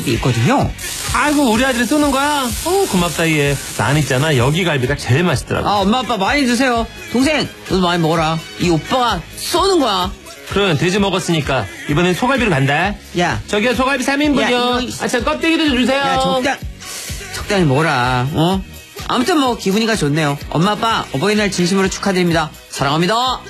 게 있거든요. 아이고 우리 아들이 쏘는 거야? 고맙다 얘. 난 있잖아 여기 갈비가 제일 맛있더라고. 엄마 아빠 많이 드세요. 동생 너도 많이 먹어라. 이 오빠가 쏘는 거야. 그럼 돼지 먹었으니까 이번엔 소갈비로 간다. 야 저기요 소갈비 3인분이요. 저 껍데기도 좀 주세요. 야 적당히 먹어라. 아무튼 뭐 기분이가 좋네요. 엄마 아빠 어버이날 진심으로 축하드립니다. 사랑합니다.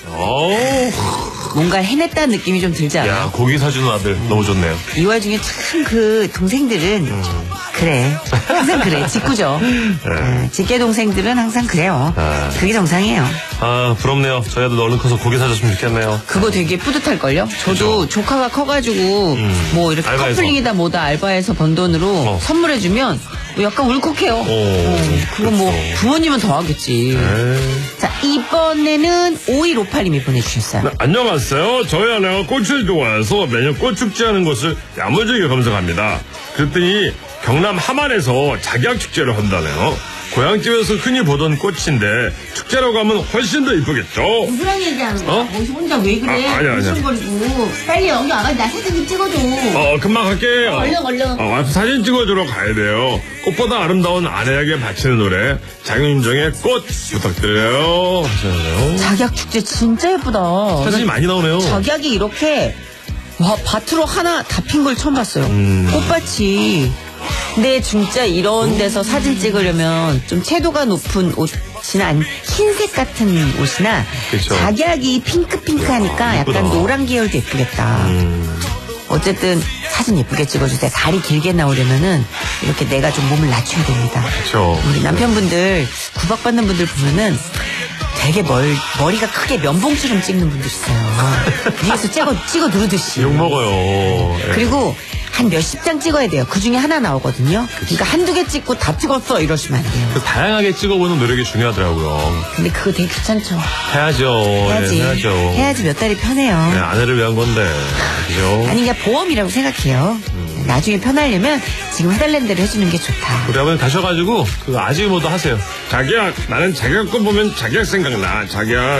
뭔가 해냈다는 느낌이 좀 들지 않아요? 야 고기 사주는 아들 너무 좋네요. 이 와중에 참 그 동생들은 그래 항상 그래 직구죠. 직계 동생들은 항상 그래요. 그게 정상이에요. 부럽네요. 저희 아들 얼른 커서 고기 사줬으면 좋겠네요. 그거 되게 뿌듯할걸요? 저도 그죠? 조카가 커가지고 뭐 이렇게 알바해서. 커플링이다 뭐다 알바해서 번 돈으로 선물해주면 약간 울컥해요. 그거 뭐 부모님은 더 하겠지. 자 이번에는 5158님이 보내주셨어요. 네, 안녕하세요. 저희 아내가 꽃을 좋아해서 매년 꽃축제하는 곳을 야무지게 검색합니다. 그랬더니 경남 함안에서 작약축제를 한다네요. 고향집에서 흔히 보던 꽃인데 축제라고 가면 훨씬 더 이쁘겠죠? 누구랑 얘기하는 거야? 혼자 왜 그래? 아니야. 무슨거리고 빨리 여기 와가지고 나 사진 좀 찍어줘. 금방 갈게요. 얼른. 와이프 사진 찍어주러 가야 돼요. 꽃보다 아름다운 아내에게 바치는 노래 장윤정의 꽃 부탁드려요 하시네요. 작약축제 진짜 예쁘다. 사진이 많이 나오네요. 작약이 이렇게 밭으로 하나 다 핀 걸 처음 봤어요. 꽃밭이. 근데 진짜 이런 데서 사진 찍으려면 좀 채도가 높은 옷이나 흰색 같은 옷이나 그쵸. 작약이 핑크하니까 예쁘다. 약간 노란 계열도 예쁘겠다. 어쨌든 사진 예쁘게 찍어주세요. 다리 길게 나오려면은 이렇게 내가 좀 몸을 낮춰야 됩니다. 그렇죠. 우리 남편분들 구박받는 분들 보면은 되게 머리가 크게 면봉처럼 찍는 분들 있어요. 위에서 찍어 누르듯이. 욕먹어요. 그리고 한 몇십 장 찍어야 돼요. 그 중에 하나 나오거든요. 그러니까 한두 개 찍고 다 찍었어 이러시면 안 돼요. 다양하게 찍어보는 노력이 중요하더라고요. 근데 그거 되게 귀찮죠. 해야죠. 해야지. 해야죠. 해야지 몇 달이 편해요. 네, 아내를 위한 건데. 그죠? 아니 그냥 보험이라고 생각해요. 나중에 편하려면 지금 해달라는 대로 해주는 게 좋다. 우리 아버님 가셔가지고 그 아지모도 하세요. 자기야 나는 자기야 꽃 보면 자기야 생각나. 자기야.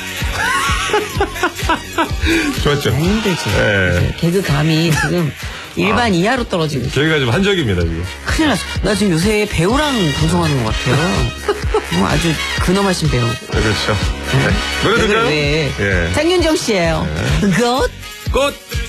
좋았죠? 힘들지. 네. 개그 감이 지금 일반 이하로 떨어지고 있어. 저희가 지금 한적입니다 지금. 큰일 났어. 나 지금 요새 배우랑 방송하는 것 같아요. 아주 근엄하신 배우. 그렇죠. 네. 노래 들까요? 왜? 예. 장윤정 씨예요. 꽃. 꽃.